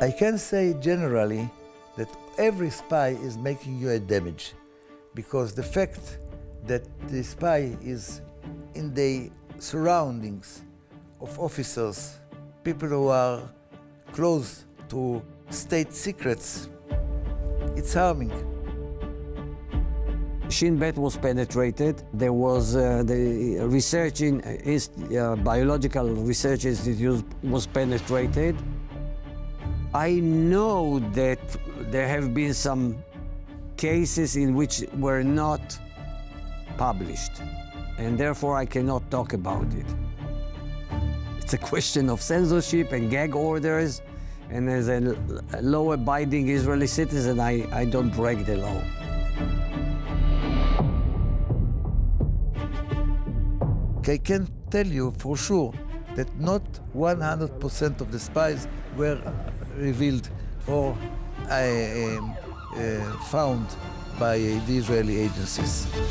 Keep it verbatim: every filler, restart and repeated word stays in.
I can say generally that every spy is making you a damage, because the fact that the spy is in the surroundings of officers, people who are close to state secrets, it's harming. Shin Bet was penetrated. There was uh, the research in uh, biological research institute was penetrated. I know that there have been some cases in which were not published, and therefore I cannot talk about it. It's a question of censorship and gag orders, and as a law-abiding Israeli citizen, I, I don't break the law. I can tell you for sure that not one hundred percent of the spies were revealed or uh, uh, found by the Israeli agencies.